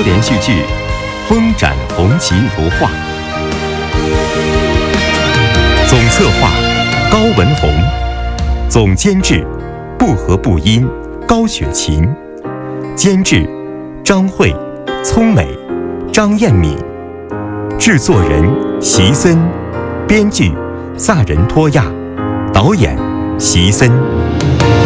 连续剧《风展红旗图画》，总策划高文宏，总监制不和不音高雪琴，监制张慧、聪美、张艳敏，制作人席森，编剧萨仁托亚，导演席森。